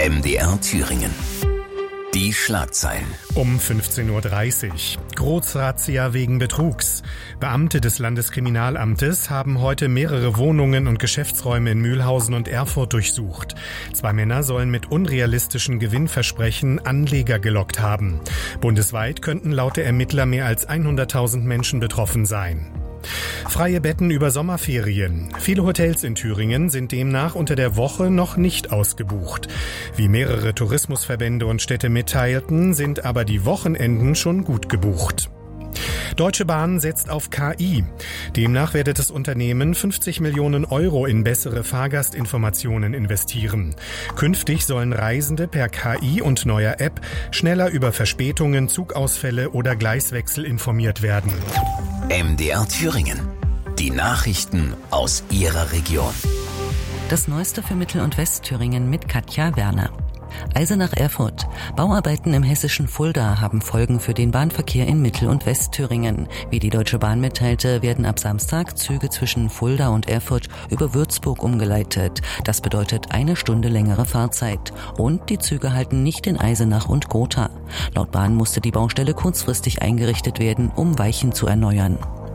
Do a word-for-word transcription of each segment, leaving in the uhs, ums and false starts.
M D R Thüringen. Die Schlagzeilen. Um fünfzehn Uhr dreißig. Großrazzia wegen Betrugs. Beamte des Landeskriminalamtes haben heute mehrere Wohnungen und Geschäftsräume in Mühlhausen und Erfurt durchsucht. Zwei Männer sollen mit unrealistischen Gewinnversprechen Anleger gelockt haben. Bundesweit könnten laut der Ermittler mehr als hunderttausend Menschen betroffen sein. Freie Betten über Sommerferien. Viele Hotels in Thüringen sind demnach unter der Woche noch nicht ausgebucht. Wie mehrere Tourismusverbände und Städte mitteilten, sind aber die Wochenenden schon gut gebucht. Deutsche Bahn setzt auf K I. Demnach werde das Unternehmen fünfzig Millionen Euro in bessere Fahrgastinformationen investieren. Künftig sollen Reisende per K I und neuer App schneller über Verspätungen, Zugausfälle oder Gleiswechsel informiert werden. M D R Thüringen. Die Nachrichten aus Ihrer Region. Das Neueste für Mittel- und Westthüringen mit Katja Werner. Eisenach-Erfurt. Bauarbeiten im hessischen Fulda haben Folgen für den Bahnverkehr in Mittel- und Westthüringen. Wie die Deutsche Bahn mitteilte, werden ab Samstag Züge zwischen Fulda und Erfurt über Würzburg umgeleitet. Das bedeutet eine Stunde längere Fahrzeit. Und die Züge halten nicht in Eisenach und Gotha. Laut Bahn musste die Baustelle kurzfristig eingerichtet werden, um Weichen zu erneuern.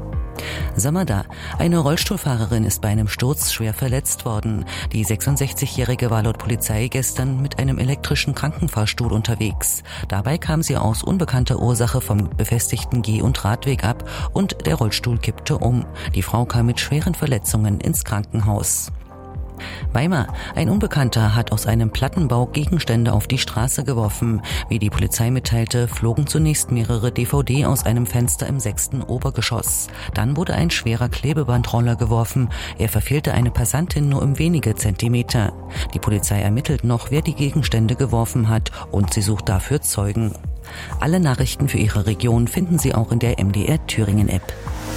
Samada. Eine Rollstuhlfahrerin ist bei einem Sturz schwer verletzt worden. Die sechsundsechzigjährige war laut Polizei gestern mit einem elektrischen Krankenfahrstuhl unterwegs. Dabei kam sie aus unbekannter Ursache vom befestigten Geh- und Radweg ab und der Rollstuhl kippte um. Die Frau kam mit schweren Verletzungen ins Krankenhaus. Weimar. Ein Unbekannter hat aus einem Plattenbau Gegenstände auf die Straße geworfen. Wie die Polizei mitteilte, flogen zunächst mehrere D V D aus einem Fenster im sechsten Obergeschoss. Dann wurde ein schwerer Klebebandroller geworfen. Er verfehlte eine Passantin nur um wenige Zentimeter. Die Polizei ermittelt noch, wer die Gegenstände geworfen hat, und sie sucht dafür Zeugen. Alle Nachrichten für Ihre Region finden Sie auch in der M D R Thüringen App.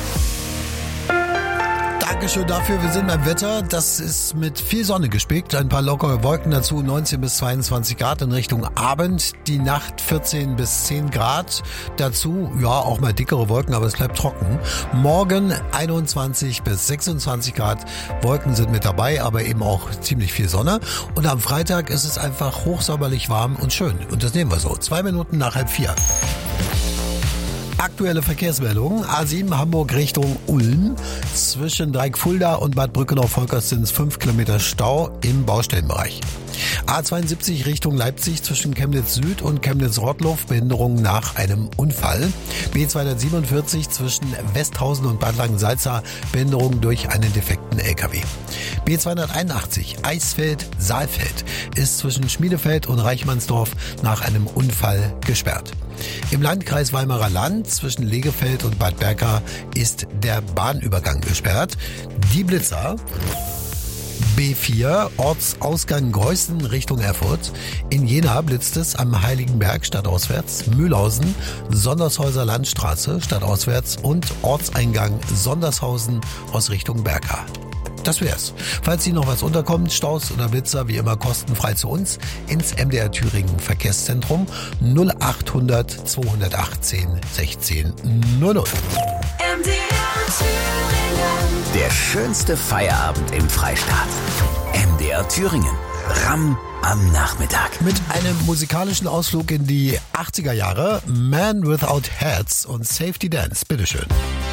Dankeschön dafür. Wir sind beim Wetter. Das ist mit viel Sonne gespickt. Ein paar lockere Wolken dazu. neunzehn bis zweiundzwanzig Grad in Richtung Abend. Die Nacht vierzehn bis zehn Grad. Dazu, ja, auch mal dickere Wolken, aber es bleibt trocken. Morgen einundzwanzig bis sechsundzwanzig Grad. Wolken sind mit dabei, aber eben auch ziemlich viel Sonne. Und am Freitag ist es einfach hochsommerlich warm und schön. Und das nehmen wir so. Zwei Minuten nach halb vier. Aktuelle Verkehrsmeldungen. A sieben Hamburg Richtung Ulm. Zwischen Dreieck-Fulda und Bad Brückenau-Volkers sind es fünf Kilometer Stau im Baustellenbereich. A zweiundsiebzig Richtung Leipzig zwischen Chemnitz Süd und Chemnitz-Rottluff. Behinderung nach einem Unfall. B zweihundertsiebenundvierzig zwischen Westhausen und Bad Langensalza. Behinderung durch einen defekten L K W. B zweihunderteinundachtzig Eisfeld-Saalfeld ist zwischen Schmiedefeld und Reichmannsdorf nach einem Unfall gesperrt. Im Landkreis Weimarer Land zwischen Legefeld und Bad Berka ist der Bahnübergang gesperrt. Die Blitzer. B vier, Ortsausgang Greußen Richtung Erfurt. In Jena blitzt es am Heiligenberg stadtauswärts, Mühlhausen, Sondershäuser Landstraße stadtauswärts und Ortseingang Sondershausen aus Richtung Berka. Das wär's. Falls Ihnen noch was unterkommt, Staus oder Blitzer, wie immer kostenfrei zu uns ins M D R Thüringen Verkehrszentrum null achthundert zweihundertachtzehn sechzehn null null. M D R Thüringen. Der schönste Feierabend im Freistaat. M D R Thüringen. Ramm am Nachmittag. Mit einem musikalischen Ausflug in die achtziger Jahre. Man Without Hats und Safety Dance. Bitteschön.